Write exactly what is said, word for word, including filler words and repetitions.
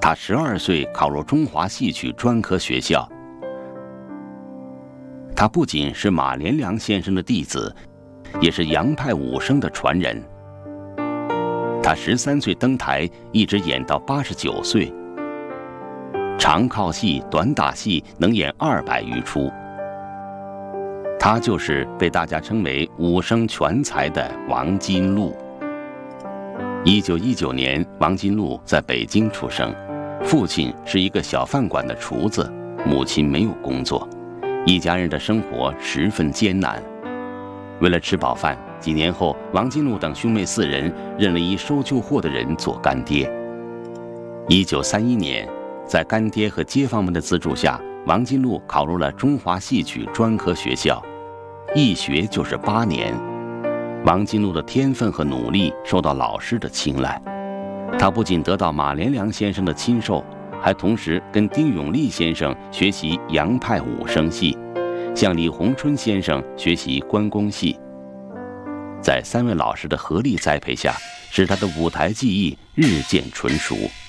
他十二岁考入中华戏曲专科学校。他不仅是马连良先生的弟子，也是杨派武生的传人。他十三岁登台，一直演到八十九岁。长靠戏、短打戏能演二百余出。他就是被大家称为武生全才的王金禄。一九一九年，王金禄在北京出生，父亲是一个小饭馆的厨子，母亲没有工作，一家人的生活十分艰难。为了吃饱饭，几年后，王金禄等兄妹四人认了一收旧货的人做干爹。一九三一年，在干爹和街坊们的资助下，王金禄考入了中华戏曲专科学校，一学就是八年。王金禄的天分和努力受到老师的青睐，他不仅得到马连良先生的亲授，还同时跟丁永利先生学习杨派武生戏，向李鸿春先生学习关公戏。在三位老师的合力栽培下，使他的舞台技艺日渐纯熟。